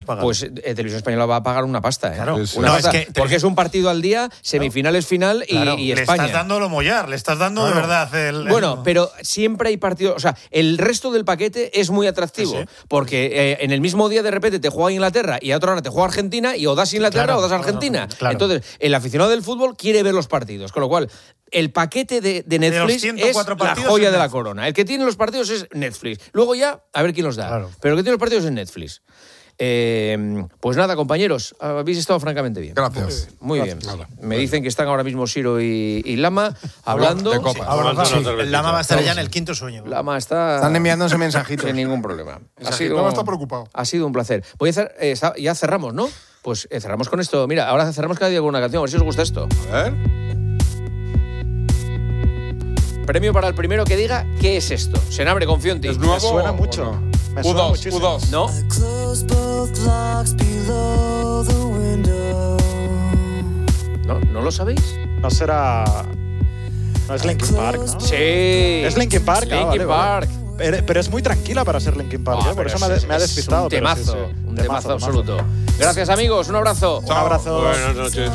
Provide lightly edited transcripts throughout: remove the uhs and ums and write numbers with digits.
Pues Televisión Española va a pagar una pasta, ¿eh? Claro. Una pasta, porque es un partido al día, semifinales, final y España. Le estás dando lo mollar, le estás dando de verdad Bueno, pero siempre hay partidos, o sea, el resto del paquete es muy atractivo, porque en el mismo día de repente te juega Inglaterra y a otra hora te juega Argentina y o das Inglaterra o das Argentina. Entonces, el aficionado del fútbol quiere ver los partidos, con lo cual el paquete de Netflix es la joya de la corona. El que tiene los partidos es Netflix. Luego ya, a ver quién los da. Pero el que tiene los partidos es Netflix. Pues nada, compañeros, habéis estado francamente bien. Gracias. Muy bien. Me dicen que están ahora mismo Siro y Lama hablando. De copas. Lama va a estar ya en el quinto sueño. Lama está. Están enviándose mensajitos. Sin ningún problema. Lama está preocupado. Ha sido un placer. Voy a hacer, ya cerramos, ¿no? Pues cerramos con esto. Mira, ahora cerramos cada día con una canción. A ver si os gusta esto. A ver. Premio para el primero que diga qué es esto. Senabre, confío en ti. ¿Es nuevo? Me suena mucho. Me suena U2, muchísimo. U2. ¿No? ¿No lo sabéis? No será. No es Linkin Park, ¿no? Sí. Es Linkin Park. Linkin Park. Pero es muy tranquila para ser Linkin Park, por eso me ha despistado. Un temazo, un temazo absoluto. Gracias, amigos. Un abrazo. Un abrazo. Buenas noches.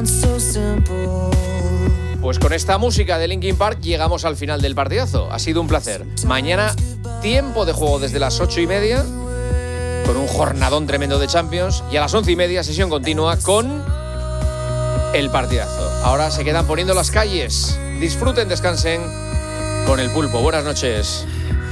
Pues con esta música de Linkin Park llegamos al final del partidazo. Ha sido un placer. Mañana, tiempo de juego desde las 8:30, con un jornadón tremendo de Champions. Y a las 11:30, sesión continua con el partidazo. Ahora se quedan poniendo las calles. Disfruten, descansen con el pulpo. Buenas noches.